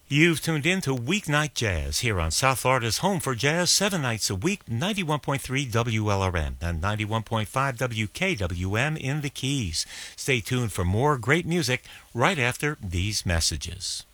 You've tuned in to Weeknight Jazz here on South Florida's home for jazz 7 nights a week, 91.3 WLRN and 91.5 WKWM in the Keys. Stay tuned for more great music right after these messages.